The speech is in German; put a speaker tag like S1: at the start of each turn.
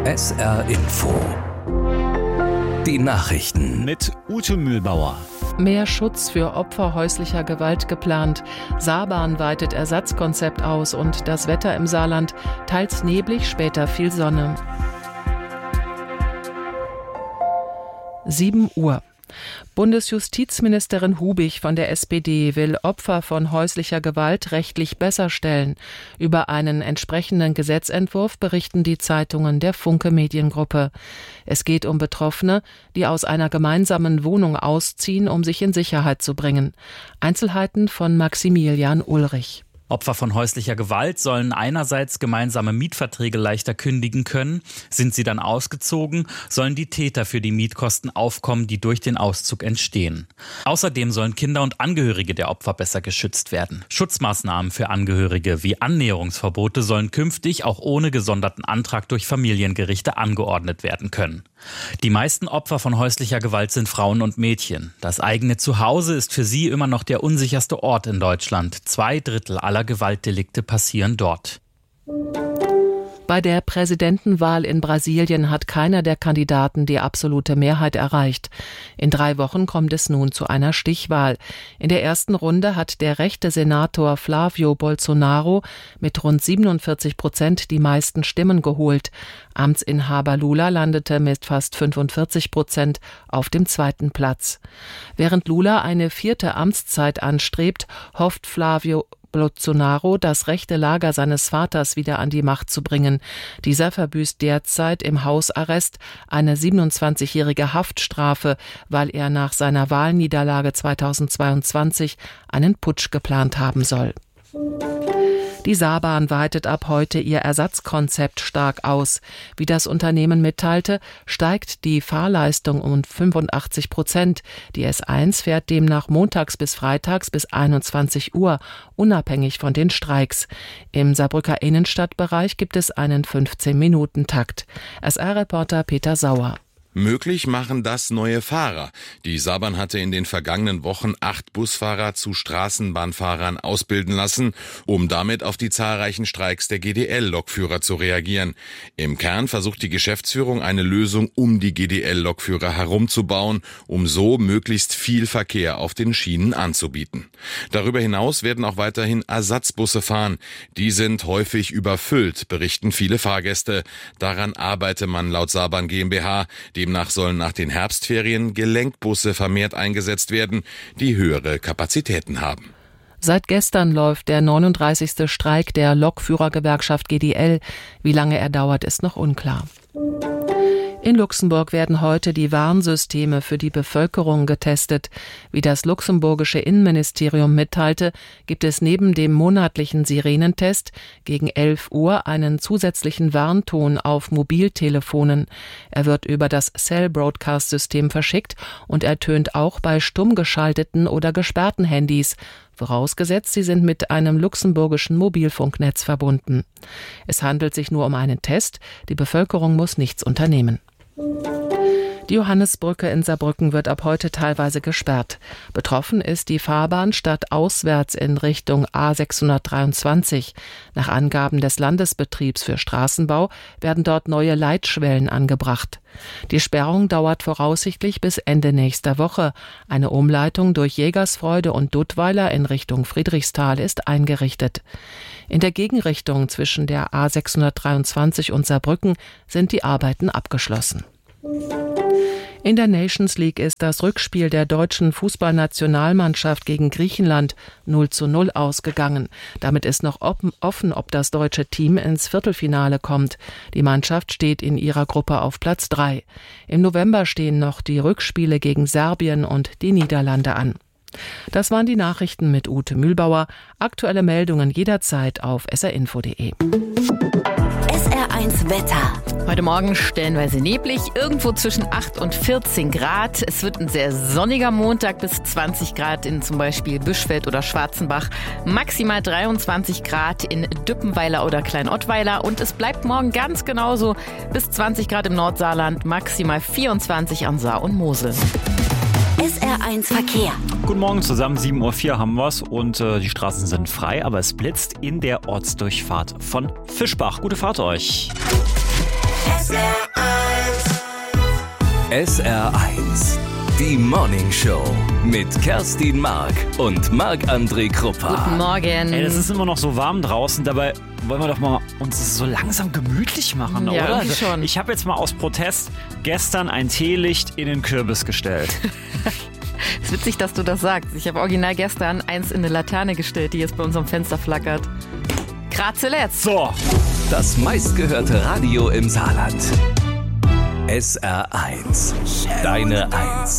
S1: SR Info. Die Nachrichten
S2: mit Ute Mühlbauer.
S3: Mehr Schutz für Opfer häuslicher Gewalt geplant. Saarbahn weitet Ersatzkonzept aus und das Wetter im Saarland teils neblig, später viel Sonne. 7 Uhr. Bundesjustizministerin Hubig von der SPD will Opfer von häuslicher Gewalt rechtlich besser stellen. Über einen entsprechenden Gesetzentwurf berichten die Zeitungen der Funke Mediengruppe. Es geht um Betroffene, die aus einer gemeinsamen Wohnung ausziehen, um sich in Sicherheit zu bringen. Einzelheiten von Maximilian Ulrich.
S2: Opfer von häuslicher Gewalt sollen einerseits gemeinsame Mietverträge leichter kündigen können. Sind sie dann ausgezogen, sollen die Täter für die Mietkosten aufkommen, die durch den Auszug entstehen. Außerdem sollen Kinder und Angehörige der Opfer besser geschützt werden. Schutzmaßnahmen für Angehörige wie Annäherungsverbote sollen künftig auch ohne gesonderten Antrag durch Familiengerichte angeordnet werden können. Die meisten Opfer von häuslicher Gewalt sind Frauen und Mädchen. Das eigene Zuhause ist für sie immer noch der unsicherste Ort in Deutschland. 2/3 aller Gewaltdelikte passieren dort.
S3: Bei der Präsidentenwahl in Brasilien hat keiner der Kandidaten die absolute Mehrheit erreicht. In 3 Wochen kommt es nun zu einer Stichwahl. In der ersten Runde hat der rechte Senator Flávio Bolsonaro mit rund 47% die meisten Stimmen geholt. Amtsinhaber Lula landete mit fast 45% auf dem 2. Platz. Während Lula eine 4. Amtszeit anstrebt, hofft Flávio Bolsonaro, das rechte Lager seines Vaters wieder an die Macht zu bringen. Dieser verbüßt derzeit im Hausarrest eine 27-jährige Haftstrafe, weil er nach seiner Wahlniederlage 2022 einen Putsch geplant haben soll. Die Saarbahn weitet ab heute ihr Ersatzkonzept stark aus. Wie das Unternehmen mitteilte, steigt die Fahrleistung um 85%. Die S1 fährt demnach montags bis freitags bis 21 Uhr, unabhängig von den Streiks. Im Saarbrücker Innenstadtbereich gibt es einen 15-Minuten-Takt. SR-Reporter Peter Sauer.
S4: Möglich machen das neue Fahrer. Die Saarbahn hatte in den vergangenen Wochen 8 Busfahrer zu Straßenbahnfahrern ausbilden lassen, um damit auf die zahlreichen Streiks der GDL-Lokführer zu reagieren. Im Kern versucht die Geschäftsführung eine Lösung um die GDL-Lokführer herumzubauen, um so möglichst viel Verkehr auf den Schienen anzubieten. Darüber hinaus werden auch weiterhin Ersatzbusse fahren. Die sind häufig überfüllt, berichten viele Fahrgäste. Daran arbeite man laut Saarbahn GmbH. Demnach sollen nach den Herbstferien Gelenkbusse vermehrt eingesetzt werden, die höhere Kapazitäten haben.
S3: Seit gestern läuft der 39. Streik der Lokführergewerkschaft GDL. Wie lange er dauert, ist noch unklar. In Luxemburg werden heute die Warnsysteme für die Bevölkerung getestet. Wie das luxemburgische Innenministerium mitteilte, gibt es neben dem monatlichen Sirenentest gegen 11 Uhr einen zusätzlichen Warnton auf Mobiltelefonen. Er wird über das Cell-Broadcast-System verschickt und ertönt auch bei stumm geschalteten oder gesperrten Handys, vorausgesetzt, sie sind mit einem luxemburgischen Mobilfunknetz verbunden. Es handelt sich nur um einen Test, die Bevölkerung muss nichts unternehmen. Die Johannisbrücke in Saarbrücken wird ab heute teilweise gesperrt. Betroffen ist die Fahrbahn stadtauswärts in Richtung A623. Nach Angaben des Landesbetriebs für Straßenbau werden dort neue Leitschwellen angebracht. Die Sperrung dauert voraussichtlich bis Ende nächster Woche. Eine Umleitung durch Jägersfreude und Duttweiler in Richtung Friedrichsthal ist eingerichtet. In der Gegenrichtung zwischen der A623 und Saarbrücken sind die Arbeiten abgeschlossen. In der Nations League ist das Rückspiel der deutschen Fußballnationalmannschaft gegen Griechenland 0:0 ausgegangen. Damit ist noch offen, ob das deutsche Team ins Viertelfinale kommt. Die Mannschaft steht in ihrer Gruppe auf Platz 3. Im November stehen noch die Rückspiele gegen Serbien und die Niederlande an. Das waren die Nachrichten mit Ute Mühlbauer. Aktuelle Meldungen jederzeit auf srinfo.de.
S5: SR1 Wetter.
S6: Heute Morgen stellenweise neblig, irgendwo zwischen 8 und 14 Grad. Es wird ein sehr sonniger Montag bis 20 Grad in zum Beispiel Büschfeld oder Schwarzenbach. Maximal 23 Grad in Düppenweiler oder Kleinottweiler. Und es bleibt morgen ganz genauso bis 20 Grad im Nordsaarland, maximal 24 an Saar und Mosel.
S5: SR1 Verkehr.
S2: Guten Morgen zusammen, 7:04 Uhr haben wir's und die Straßen sind frei, aber es blitzt in der Ortsdurchfahrt von Fischbach. Gute Fahrt euch.
S1: SR1, die Morning Show mit Kerstin Mark und Marc-André Kruppa.
S6: Guten Morgen.
S7: Ey, das ist immer noch so warm draußen, dabei wollen wir doch mal uns so langsam gemütlich machen,
S6: Ja,
S7: oder?
S6: irgendwie schon.
S7: Ich habe jetzt mal aus Protest gestern ein Teelicht in den Kürbis gestellt.
S6: Es ist witzig, dass du das sagst. Ich habe original gestern eins in eine Laterne gestellt, die jetzt bei unserem Fenster flackert. Grad zuletzt.
S7: So,
S1: Das meistgehörte Radio im Saarland. SR1, deine 1.